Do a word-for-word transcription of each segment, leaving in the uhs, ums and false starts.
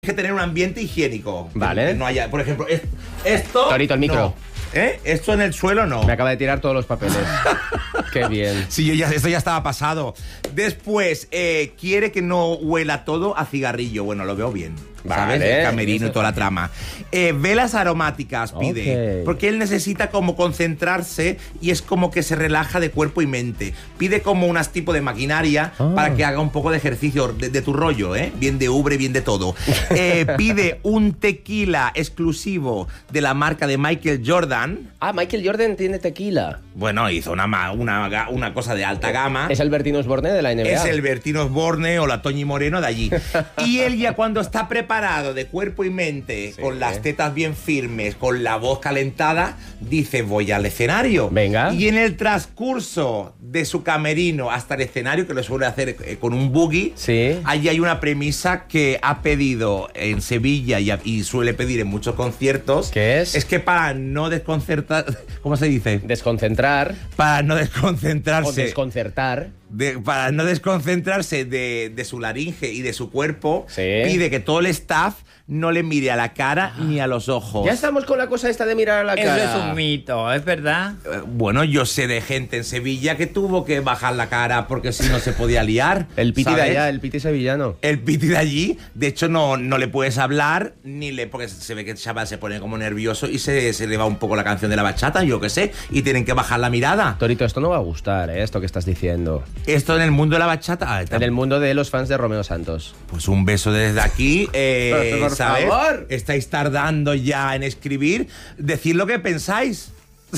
que tener un ambiente higiénico. Vale. Que no haya, por ejemplo, es- esto... Torito, el micro. No. ¿Eh? Esto en el suelo no. Me acaba de tirar todos los papeles. Qué bien. Sí, yo ya, esto ya estaba pasado. Después, eh, quiere que no huela todo a cigarrillo. Bueno, lo veo bien. ¿Sabes? Vale. El camerino y toda la trama. Eh, velas aromáticas pide. Ok. Porque él necesita como concentrarse y es como que se relaja de cuerpo y mente. Pide como unas tipo de maquinaria Ah. para que haga un poco de ejercicio de, de tu rollo, ¿eh? Bien de ubre, bien de todo. Eh, pide un tequila exclusivo de la marca de Michael Jordan. Ah, Michael Jordan tiene tequila. Bueno, hizo una, ma- una, ga- una cosa de alta gama. Es el Bertín Osborne de la N B A. Es el Bertino Osborne o la Toñi Moreno de allí. Y él ya cuando está preparado de cuerpo y mente, Sí. con las tetas bien firmes, con la voz calentada, dice voy al escenario. Venga. Y en el transcurso de su camerino hasta el escenario, que lo suele hacer eh, con un buggy, Sí. allí hay una premisa que ha pedido en Sevilla y, a- y suele pedir en muchos conciertos. ¿Qué es? Es que para no desconcertar... ¿Cómo se dice? Desconcentrar Para no o desconcentrarse... desconcertar. De- para no desconcentrarse de, de su laringe y de su cuerpo, Sí. pide que todo el staff no le mire a la cara ni a los ojos. Ya estamos con la cosa esta de mirar a la Eso cara. es un mito, ¿es verdad? Eh, Bueno, yo sé de gente en Sevilla que tuvo que bajar la cara porque si no se podía liar. El piti de ¿sabes? allá, el piti sevillano. El piti de allí, de hecho, no, no le puedes hablar, ni le porque se ve que el chaval se pone como nervioso y se, se le va un poco la canción de la bachata, yo qué sé, y tienen que bajar la mirada. Torito, esto no va a gustar, ¿eh? Esto que estás diciendo. Esto en el mundo de la bachata. ah, En el mundo de los fans de Romeo Santos. Pues un beso desde aquí, eh, Por ¿sabes? favor. Estáis tardando ya en escribir. Decid lo que pensáis.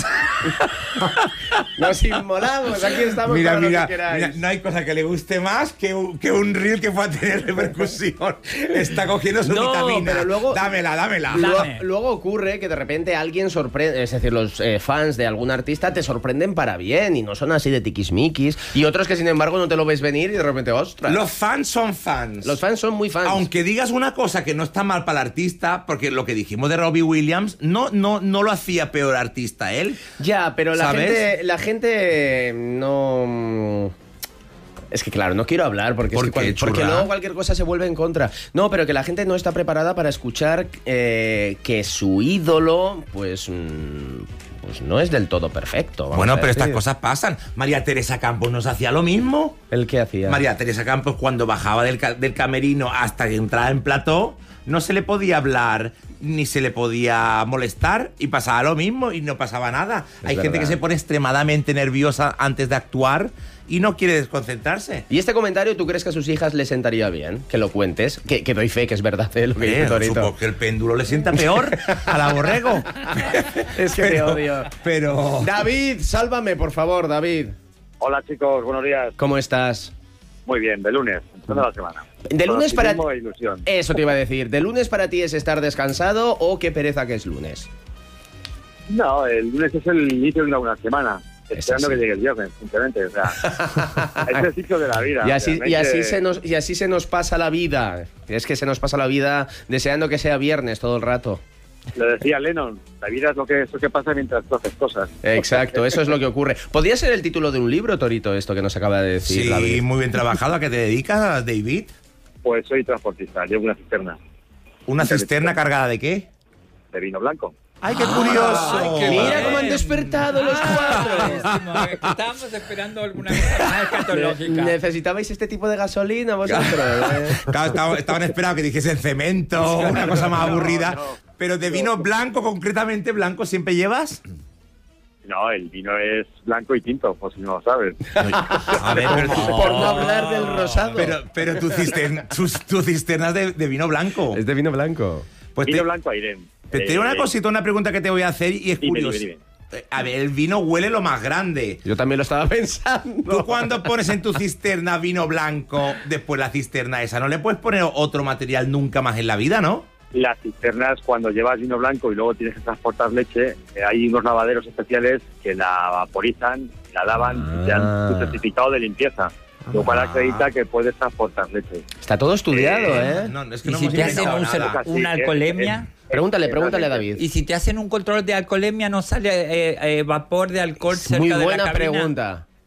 Nos inmolamos, aquí estamos Mira, para lo mira, que queráis. mira, no hay cosa que le guste más que un, que un reel que pueda tener repercusión. Está cogiendo su No, vitamina. pero luego- Dámela, dámela. Dame. Luego, luego ocurre que de repente alguien sorprende, es decir, los eh, fans de algún artista te sorprenden para bien y no son así de tiquismiquis. Y otros que sin embargo no te lo ves venir y de repente, ostras. Los fans son fans. Los fans son muy fans. Aunque digas una cosa que no está mal para el artista, porque lo que dijimos de Robbie Williams, no, no, no lo hacía peor artista él. Ya, pero la ¿Sabes? gente, la gente no... Es que claro, no quiero hablar porque, es ¿Por que cual- qué, porque churra? luego cualquier cosa se vuelve en contra. No, pero que la gente no está preparada para escuchar eh, que su ídolo, pues, mm, pues no es del todo perfecto. vamos Bueno, a pero estas decir. cosas pasan. María Teresa Campos nos hacía lo mismo. ¿El qué hacía? María Teresa Campos, cuando bajaba del, ca- del camerino hasta que entraba en plató, no se le podía hablar ni se le podía molestar y pasaba lo mismo y no pasaba nada. Es Hay gente verdad. que se pone extremadamente nerviosa antes de actuar y no quiere desconcentrarse. ¿Y este comentario tú crees que a sus hijas le sentaría bien? Que lo cuentes. Que, que doy fe que es verdad, ¿eh? Lo que dice Eh, Torito. supongo que el péndulo le sienta peor a la borrego. Es que te Pero- odio. Pero... David, sálvame, por favor, David. Hola chicos, buenos días. ¿Cómo estás? Muy bien, de lunes, empezando la semana. De lunes para Optimismo e ilusión. Eso te iba a decir. ¿De lunes para ti es estar descansado o qué pereza que es lunes? No, el lunes es el inicio de una buena semana. Es Esperando así. que llegue el viernes, simplemente. O sea, es el ciclo de la vida. Y así, realmente. y, así se nos, y así se nos pasa la vida. Es que se nos pasa la vida deseando que sea viernes todo el rato. Lo decía Lennon, la vida es lo que, es lo que pasa mientras tú haces cosas. Exacto, eso es lo que ocurre. ¿Podría ser el título de un libro, Torito, esto que nos acaba de decir Sí, David? muy bien trabajado. ¿A qué te dedicas, David? Pues soy transportista, llevo una cisterna ¿Una cisterna cargada de qué? de vino blanco. ¡Ay, qué curioso! Ay, qué Mira bien. cómo han despertado los cuatro. Buenísimo, es que estábamos esperando alguna cosa más escatológica. ¿Necesitabais este tipo de gasolina vosotros? ¿eh? Claro, estaban, estaban esperando que dijesen cemento, una cosa más No, aburrida. no. Pero de vino blanco, concretamente blanco, ¿siempre llevas? No, el vino es blanco y tinto, por si no lo sabes. A ver, pero, Por no hablar del rosado. pero, pero tu cisterna, tu, tu cisterna es de, de vino blanco. Es de vino blanco. Pues vino te, blanco Airén. te tengo una cosita, una pregunta que te voy a hacer y es Dime, curiosa. dime, A ver, el vino huele lo más grande. Yo también lo estaba pensando. Tú cuando pones en tu cisterna vino blanco, después la cisterna esa, no le puedes poner otro material nunca más en la vida, ¿no? Las cisternas, cuando llevas vino blanco y luego tienes que transportar leche, eh, hay unos lavaderos especiales que la vaporizan, la lavan y te Ah. dan tu certificado de limpieza, lo cual acredita que puedes transportar leche. Está todo estudiado, ¿eh? No, es que ¿Y no si hemos te hacen inventado un cer- nada. Así, una eh, alcoholemia? eh, Pregúntale, eh, pregúntale a realmente. David. Y si te hacen un control de alcoholemia, ¿no sale eh, eh, vapor de alcohol cerca Muy de la buena cabina? pregunta.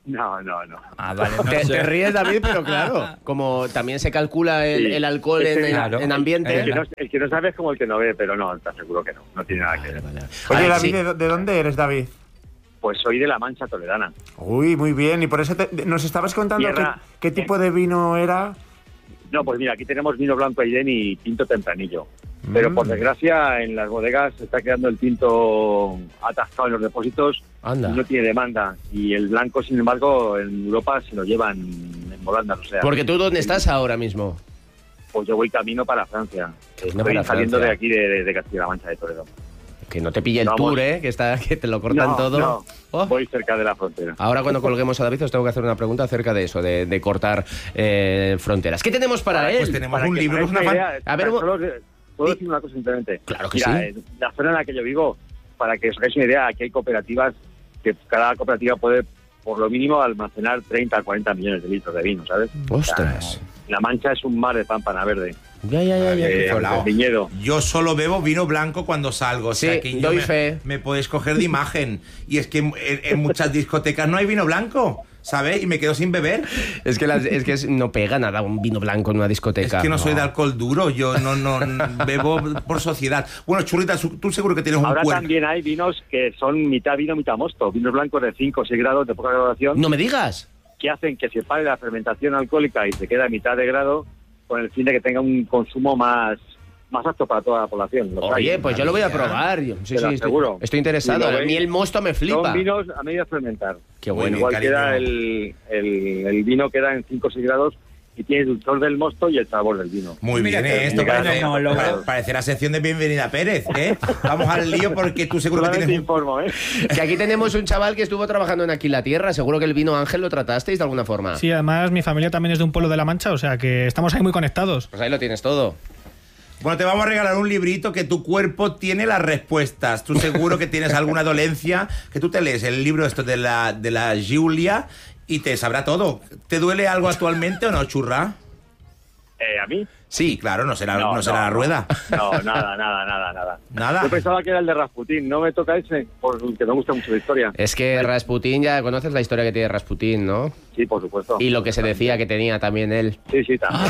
No, no, no. Ah, vale. No Te, sé. te ríes, David, pero claro, como también se calcula el, Sí. el alcohol Es en, que, en- claro, en ambiente. El que, no, el que no sabe es como el que no ve, pero no, te aseguro que no. No tiene nada que ver. Oye, Ay, David, sí. ¿de, de dónde eres, David? Pues soy de La Mancha Toledana. Uy, muy bien. Y por eso te- nos estabas contando qué, Tierra. qué tipo de vino era. No, pues mira, aquí tenemos vino blanco Aiden y tinto tempranillo. Pero por Mm. desgracia en las bodegas se está quedando el tinto atascado en los depósitos Anda. y no tiene demanda. Y el blanco, sin embargo, en Europa se lo llevan en volandas. O sea, Porque tú, ¿dónde estás ahora mismo? pues yo voy camino para Francia. Camino Estoy para saliendo Francia. de aquí, de, de, de Castilla-La Mancha, de Toledo. Que no te pille el Vamos. tour, ¿eh? Que, está, que te lo cortan No, todo. no, Oh. voy cerca de la frontera. Ahora cuando colguemos a David os tengo que hacer una pregunta acerca de eso, de, de cortar eh, fronteras. ¿Qué tenemos para él? Pues tenemos Para un que libro, os es una hagáis fan- idea, A ver, solo- ¿puedo decir una cosa simplemente? Claro que Mira, sí. en la zona en la que yo vivo, para que os hagáis una idea, aquí hay cooperativas que cada cooperativa puede, por lo mínimo, almacenar treinta a cuarenta millones de litros de vino, ¿sabes? Ostras. La Mancha es un mar de pámpana verde. Ya, ya, ya, ya. Eh, hablado. viñedo. Yo solo bebo vino blanco cuando salgo. O sea, Sí, que yo doy me, fe. me podéis coger de imagen. Y es que en, en muchas discotecas no hay vino blanco, ¿sabes? Y me quedo sin beber. Es que, las- es que es- no pega nada un vino blanco en una discoteca. Es que no soy de alcohol duro, yo no, no bebo por sociedad. Bueno, Churrita, su- tú seguro que tienes un Ahora cuerpo. también hay vinos que son mitad vino, mitad mosto. Vinos blancos de cinco o seis grados de poca graduación No me digas. que hacen que se pare la fermentación alcohólica y se queda a mitad de grado con el fin de que tenga un consumo más, más apto para toda la población. Los Oye, hay. pues yo lo voy a maravilla. probar. Yo- Sí, Te lo sí, estoy, aseguro. estoy interesado. Y lo A veis. mí el mosto me flipa. Son vinos a medio fermentar. Qué Muy bueno. bien, Igual cariño. queda el, el, el vino queda en cinco o seis grados y tiene el dulzor del mosto y el sabor del vino. Muy Mira, bien, ¿eh? que Esto mira, parece, no, lo- pare- parece la sección de Bienvenida Pérez, ¿eh? Vamos al lío porque tú seguro que Solamente tienes un... informo, ¿eh? Que aquí tenemos un chaval que estuvo trabajando en Aquí la Tierra. Seguro que el vino Ángel lo tratasteis de alguna forma. Sí, además mi familia también es de un pueblo de La Mancha, o sea que estamos ahí muy conectados. Pues ahí lo tienes todo. Bueno, te vamos a regalar un librito que tu cuerpo tiene las respuestas. Tú seguro que tienes alguna dolencia, que tú te lees el libro esto de la, de la Giulia y te sabrá todo. ¿Te duele algo actualmente o no, churra? Eh, ¿A mí? Sí, claro, no será, no, será la rueda. No, nada, nada, nada, nada. Nada. Yo pensaba que era el de Rasputín. No me toca ese, porque me gusta mucho la historia. Es que Rasputín, ya conoces la historia que tiene Rasputín, ¿no? Sí, por supuesto. Y lo que se decía que tenía también él. Sí, sí, también.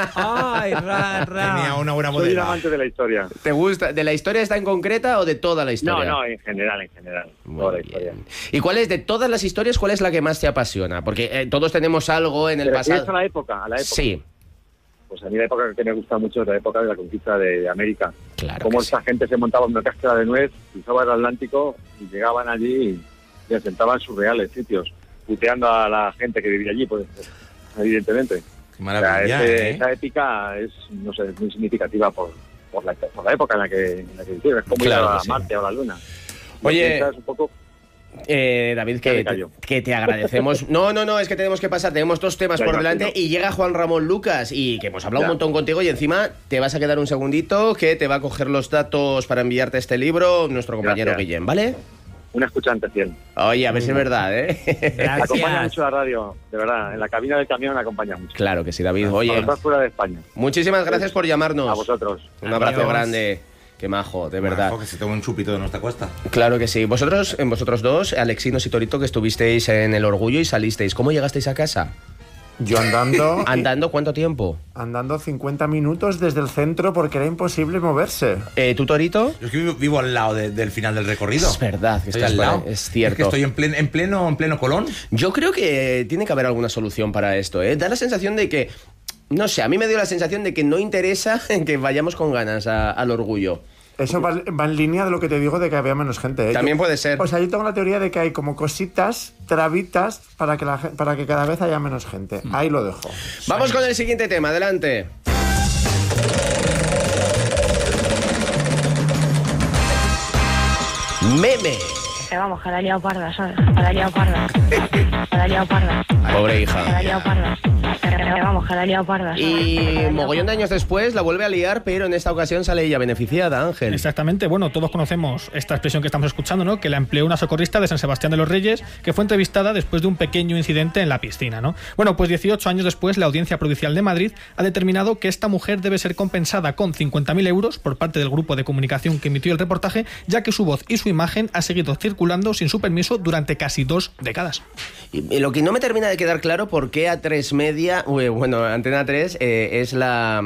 Ay, ra, ra. Tenía una buena Soy un bodega. amante de la historia. ¿Te gusta? ¿De la historia está en concreta o de toda la No, historia? no, en general, en general. Muy Toda la bien. historia. ¿Y cuál es de todas las historias, cuál es la que más te apasiona? Porque eh, todos tenemos algo en el ¿Te refieres pasado. a la época? A la época. Sí, Pues a mí la época que me gusta mucho es la época de la conquista de, de América. claro. Cómo que esta sí. gente se montaba en una cáscara de nuez, cruzaban el Atlántico y llegaban allí y se sentaban en sus reales sitios, puteando a la gente que vivía allí, pues evidentemente. Qué O sea, maravilla, ese- ¿eh? esa épica es, no sé, es muy significativa por, por, la, por la época en la que, en la que vivieron. Es como Claro ir a que sí. Marte o a la Luna. Oye, Piensas un poco. Eh, David, Ya que, me callo. que te agradecemos. No, no, no, es que tenemos que pasar. Tenemos dos temas Ya por imagino. delante y llega Juan Ramón Lucas y que hemos hablado Ya. un montón contigo y encima te vas a quedar un segundito que te va a coger los datos para enviarte este libro nuestro compañero Gracias. Guillén, ¿vale? Un escuchante fiel. Oye, a ver si es verdad, ¿eh? Acompaña Gracias. mucho la radio, de verdad. En la cabina del camión me acompaña mucho. Claro que sí, David. Cuando Oye, estás fuera de España. muchísimas gracias por llamarnos. A vosotros. Un abrazo Adiós. grande. Qué majo, de verdad. Majo, que se tome un chupito de nuestra costa. Claro que sí. Vosotros, en vosotros dos, Alexinos y Torito, que estuvisteis en El Orgullo y salisteis. ¿Cómo llegasteis a casa? Yo andando. ¿Andando cuánto tiempo? Andando cincuenta minutos desde el centro porque era imposible moverse. Eh, ¿Tú, Torito? Yo es que vivo, vivo al lado de- del final del recorrido. Es verdad, que Estoy estás al por ahí, lado. es cierto. Es que estoy en pleno, en pleno, en pleno Colón. Yo creo que tiene que haber alguna solución para esto, ¿eh? Da la sensación de que, no sé, a mí me dio la sensación de que no interesa en que vayamos con ganas a- al Orgullo. Eso va, va en línea de lo que te digo de que había menos gente. ¿eh? También Yo- puede ser. O sea, yo tengo la teoría de que hay como cositas, trabitas, para que, la, gen- para que cada vez haya menos gente. Ahí lo dejo. Vamos con el siguiente tema, adelante. Meme. Que vamos, que la ha liado parda, ¿sabes? Que la ha liado parda. Que la ha liado parda. Pobre Que la hija. ha liado parda. Que vamos, que la ha liado parda. Y mogollón de años después la vuelve a liar, pero en esta ocasión sale ella beneficiada, Ángel. Exactamente, bueno, todos conocemos esta expresión que estamos escuchando, ¿no? Que la empleó una socorrista de San Sebastián de los Reyes, que fue entrevistada después de un pequeño incidente en la piscina, ¿no? Bueno, pues dieciocho años después, la Audiencia Provincial de Madrid ha determinado que esta mujer debe ser compensada con cincuenta mil euros por parte del grupo de comunicación que emitió el reportaje, ya que su voz y su imagen ha seguido circulando sin su permiso durante casi dos décadas. Y, y lo que no me termina de quedar claro por qué A tres Media, bueno, Antena tres eh, es la,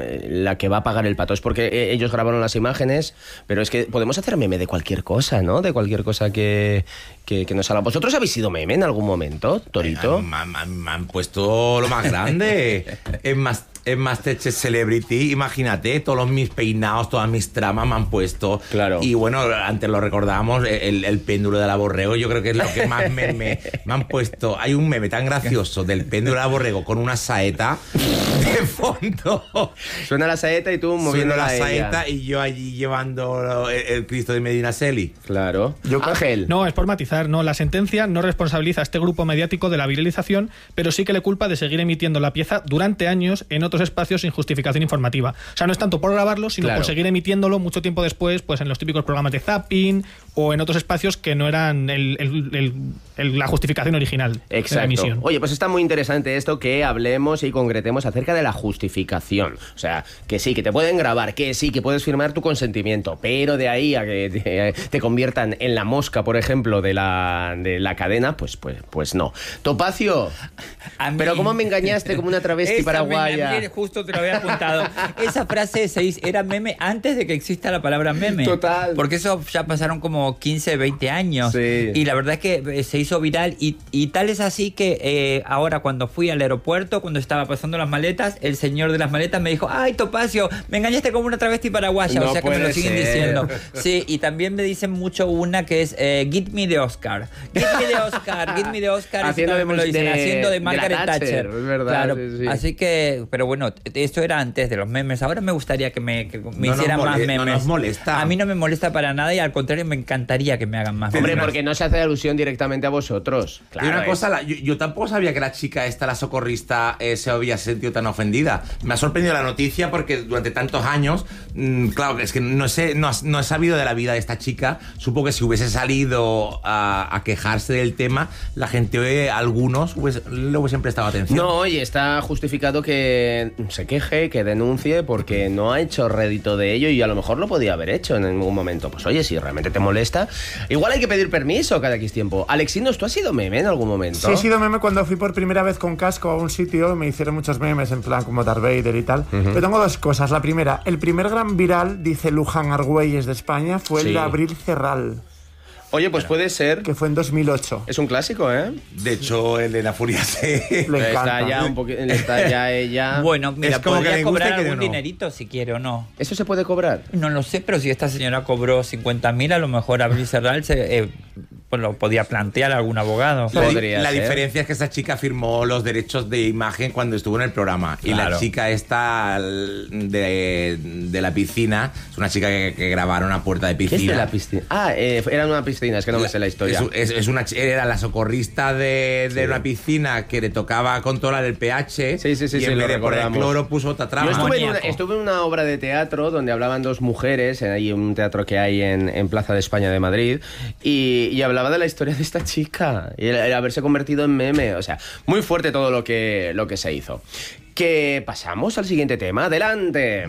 la que va a pagar el pato. Es porque eh, ellos grabaron las imágenes, pero es que podemos hacer meme de cualquier cosa, ¿no? De cualquier cosa que, que, que nos haga. ¿Vosotros habéis sido meme en algún momento, Torito? Me han, me, me han puesto lo más grande. Es más... En Masterchef Celebrity, imagínate, todos mis peinados, todas mis tramas me han puesto. Claro. Y bueno, antes lo recordábamos, el, el péndulo de la Borrego, yo creo que es lo que más me, me, me han puesto. Hay un meme tan gracioso del péndulo de la Borrego con una saeta de fondo. Suena la saeta y tú moviendo la la saeta y yo allí llevando el, el Cristo de Medinaceli. Claro. Yo- Ángel. No, es por matizar, no. La sentencia no responsabiliza a este grupo mediático de la viralización, pero sí que le culpa de seguir emitiendo la pieza durante años en otros espacios sin justificación informativa. O sea, no es tanto por grabarlo, sino Claro. por seguir emitiéndolo mucho tiempo después, pues en los típicos programas de zapping o en otros espacios que no eran el, el, el, el, la justificación original de la Exacto. emisión. Oye, pues está muy interesante esto que hablemos y concretemos acerca de la justificación. O sea, que sí, que te pueden grabar, que sí, que puedes firmar tu consentimiento, pero de ahí a que te, te conviertan en la mosca, por ejemplo, de la, de la cadena, pues, pues, pues no. Topacio, A mí- pero ¿cómo me engañaste como una travesti Esa paraguaya? meme, justo te lo había apuntado. Esa frase se hizo, era meme antes de que exista la palabra meme. Total. Porque eso ya pasaron como quince, veinte años. Sí. Y la verdad es que eh, se hizo viral. Y, y tal es así que eh, ahora cuando fui al aeropuerto, cuando estaba pasando las maletas, el señor de las maletas me dijo: ¡ay, Topacio! Me engañaste como una travesti paraguaya. No o sea que me lo puede siguen ser. diciendo. Sí, y también me dicen mucho una que es eh, Get me de Oscar. Get me de Oscar, get me de Oscar. Haciendo Eso también me lo de- dicen, de- haciendo de de la Margaret Thatcher, Thatcher. es verdad, Claro, sí, sí. así que, pero bueno, esto era antes de los memes. Ahora me gustaría que me, que me No nos hicieran más mole- memes. no nos molesta. A mí no me molesta para nada y al contrario me encantaría que me hagan más Hombre, memes. porque no se hace alusión directamente a vosotros. y una es- cosa, la- yo, yo tampoco sabía que la chica esta, la socorrista, eh, se había sentido tan ofendida. Me ha sorprendido la noticia porque durante tantos años, mmm, claro, es que no sé, no, has- no he sabido de la vida de esta chica. Supongo que si hubiese salido a, a quejarse del tema, la gente, eh, algunos, hubiese- le hubiesen prestado atención. No, y está justificado que se queje, que denuncie, porque no ha hecho rédito de ello y a lo mejor lo podía haber hecho en algún momento. Pues oye, si realmente te molesta, igual hay que pedir permiso cada X tiempo. Alexinos, ¿tú has sido meme en algún momento? Sí, he sido meme cuando fui por primera vez con casco a un sitio, me hicieron muchos memes en plan como Darth Vader y tal. Pero tengo dos cosas. La primera, el primer gran viral, dice Luján Argüelles de España, fue el Sí. de Abril Cerral, Oye, pues puede ser. que fue en dos mil ocho. Es un clásico, ¿eh? De hecho, Elena Furia se... Le Está encanta. ya un poquito, está ya ella. Bueno, mira, Es como que podría le gusta cobrar y que algún no. dinerito si quiere o no. ¿Eso se puede cobrar? No lo sé, pero si esta señora cobró cincuenta mil, a lo mejor Abril Serral se, eh, pues lo podía plantear algún abogado. La, di- Podría la ser. diferencia es que esa chica firmó los derechos de imagen cuando estuvo en el programa. Y Claro. la chica esta l- de, de la piscina es una chica que, que grabaron a puerta de ¿Qué piscina. es de la piscina? Ah, eh, era en una piscina, es que no me sé la historia. Es, es- es una, ch- era la socorrista de, de Sí. una piscina que le tocaba controlar el pH. Sí, sí, sí, y sí, en lo vez de poner recordamos. cloro puso otra Yo trama. estuve en, una, Amoníaco. estuve en una obra de teatro donde hablaban dos mujeres, en ahí un teatro que hay en, en Plaza de España de Madrid, y, y hablaba de la historia de esta chica, y el, el haberse convertido en meme, o sea, muy fuerte todo lo que, lo que se hizo. Que pasamos al siguiente tema, adelante.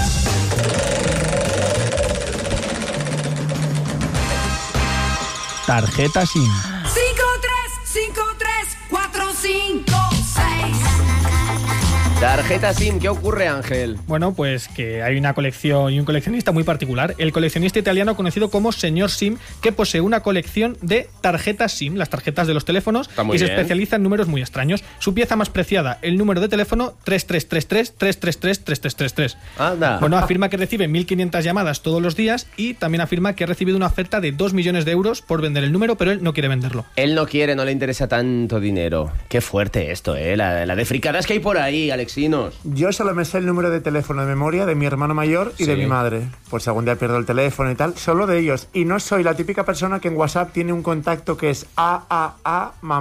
Tarjeta SIM. cinco tres cinco tres cuatro cinco seis. Tarjeta SIM, ¿qué ocurre, Ángel? Bueno, pues que hay una colección y un coleccionista muy particular. El coleccionista italiano conocido como Señor SIM, que posee una colección de tarjetas SIM, las tarjetas de los teléfonos, Está muy y se bien. especializa en números muy extraños. Su pieza más preciada, el número de teléfono tres tres tres tres tres tres tres tres tres tres tres. Anda. Bueno, afirma que recibe mil quinientas llamadas todos los días y también afirma que ha recibido una oferta de dos millones de euros por vender el número, pero él no quiere venderlo. Él no quiere, no le interesa tanto dinero. Qué fuerte esto, ¿eh? La, la de fricadas que hay por ahí, Alexinos. Yo solo me sé el número de teléfono de memoria de mi hermano mayor y Sí. de mi madre. Por si algún día pierdo el teléfono y tal, solo de ellos. Y no soy la típica persona que en WhatsApp tiene un contacto que es A A A mamá.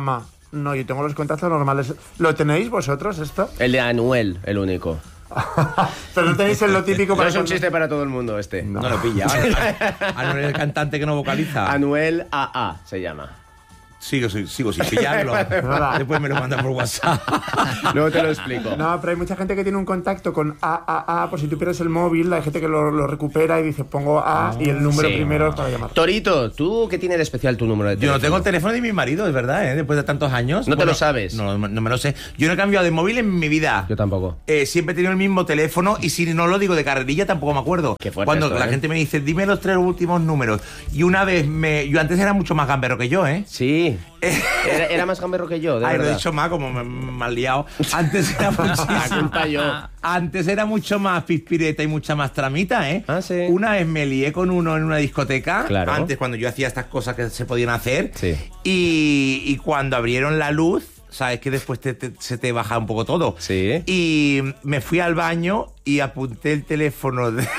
No, yo tengo los contactos normales. ¿Lo tenéis vosotros esto? El de Anuel, el único. Pero no tenéis el lo típico No para... es un cuando- chiste para todo el mundo este. No lo pilla. Anuel, el cantante que no vocaliza. Anuel A A se llama. Sigo, sigo sin pillarlo. Nada. Después me lo manda por WhatsApp. Luego te lo explico. No, pero hay mucha gente que tiene un contacto con A A A, por si tú pierdes el móvil, hay gente que lo, lo recupera y dice pongo A y el número Sí. primero para llamar. Torito, ¿tú qué tiene de especial tu número de Yo teléfono? no tengo el teléfono de mi marido, es verdad, ¿eh? Después de tantos años. ¿No te lo sabes? No, no, no me lo sé. Yo no he cambiado de móvil en mi vida. Yo tampoco. Eh, siempre he tenido el mismo teléfono y si no lo digo de carrerilla tampoco me acuerdo. Qué fuerte Cuando esto, la ¿eh? gente me dice, dime los tres últimos números. Y una vez me... Yo antes era mucho más gamberro que yo, ¿eh? Sí. Era, era más gamberro que yo, de Ay, lo he verdad. dicho más, como me, me has liado. Antes era muchísimo. La culpa yo. Antes era mucho más pispireta y mucha más tramita, ¿eh? Ah, sí. Una vez me lié con uno en una discoteca. Claro. Antes, cuando yo hacía estas cosas que se podían hacer. Sí. Y, y cuando abrieron la luz, sabes que después te- te- se te baja un poco todo. Sí. Y me fui al baño y apunté el teléfono de-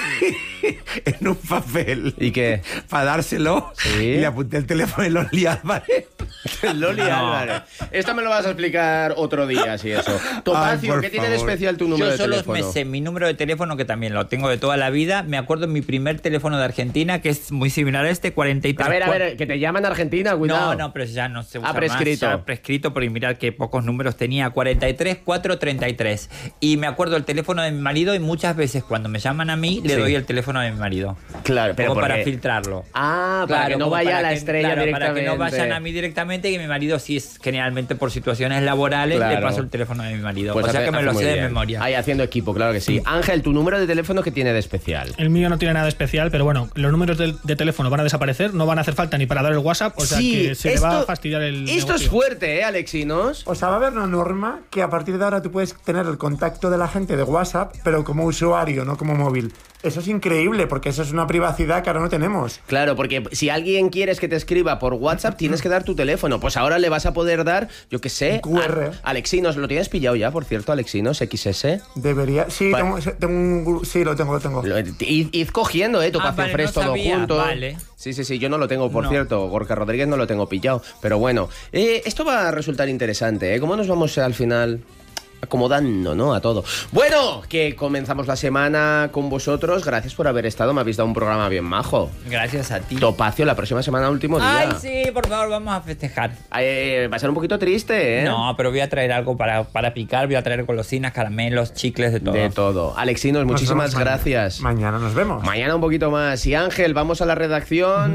en un papel. ¿Y qué? Para dárselo. Sí. Y le apunté el teléfono de Loli Álvarez. Loli Álvarez. Esto me lo vas a explicar otro día, si eso. Topacio, por ¿qué tiene de favor. especial tu número Yo de solo teléfono? me sé mi número de teléfono, que también lo tengo de toda la vida. Me acuerdo de mi primer teléfono de Argentina, que es muy similar a este, cuarenta y tres. A ver, a ver, que te llaman Argentina, cuidado. No, no, pero ya no se usa Ah, prescrito. más. Ya prescrito, porque mirad qué pocos números tenía. cuarenta y tres, cuatrocientos treinta y tres. Y me acuerdo el teléfono de mi marido y muchas veces cuando me llaman a mí, le Sí. doy el teléfono de mi marido. Claro, pero Como ¿por para qué? filtrarlo. Ah, para que no como vaya para a la que- estrella claro, directamente. Para que no vayan a mí directamente, que mi marido sí es generalmente por situaciones laborales, Claro. le paso el teléfono de mi marido. Pues o sea hace- que me hace lo muy sé de bien. memoria. Ahí haciendo equipo, claro que sí. Ángel, ¿tu número de teléfono qué tiene de especial? El mío no tiene nada especial, pero bueno, los números de, de teléfono van a desaparecer, no van a hacer falta ni para dar el WhatsApp, o sea que se le va a fastidiar el Esto es negocio. fuerte, ¿eh, Alexinos? O sea, va a haber una norma que a partir de ahora tú puedes tener el contacto de la gente de WhatsApp, pero como usuario, no como móvil. Eso es increíble, porque eso es una privacidad que ahora no tenemos. Claro, porque si alguien quieres que te escriba por WhatsApp, tienes que dar tu teléfono. Pues ahora le vas a poder dar, yo qué sé, Un Q R. a- Alexinos. ¿Lo tienes pillado ya, por cierto, Alexinos X S? Debería... Sí, Va- tengo, tengo un... gru- Sí, lo tengo, lo tengo. Lo- Id, id cogiendo, ¿eh? Topacio Ah, vale, Fresh no todo sabía. junto. Vale. Sí, sí, sí, yo no lo tengo, por No. cierto. Gorka Rodríguez no lo tengo pillado. Pero bueno, eh, esto va a resultar interesante, ¿eh? ¿Cómo nos vamos al final acomodando, ¿no? A todo. Bueno, que comenzamos la semana con vosotros. Gracias por haber estado. Me habéis dado un programa bien majo. Gracias a ti. Topacio, la próxima semana, último día. Ay, sí, por favor, vamos a festejar. Eh, va a ser un poquito triste, ¿eh? No, pero voy a traer algo para, para picar, voy a traer golosinas, caramelos, chicles, de todo. De todo. Alexinos, Nos muchísimas vemos mañana. gracias. Mañana nos vemos. Mañana un poquito más. Y Ángel, vamos a la redacción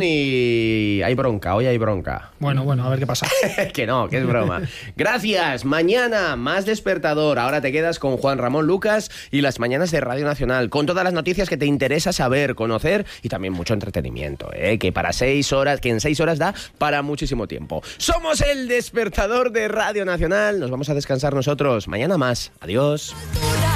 y hay bronca, hoy hay bronca. Bueno, bueno, a ver qué pasa. Que no, que es broma. Gracias. Mañana más despertador. Ahora te quedas con Juan Ramón Lucas y las mañanas de Radio Nacional con todas las noticias que te interesa saber, conocer y también mucho entretenimiento, ¿eh? Que para seis horas, que en seis horas da para muchísimo tiempo. Somos el despertador de Radio Nacional. Nos vamos a descansar nosotros. Mañana más. Adiós.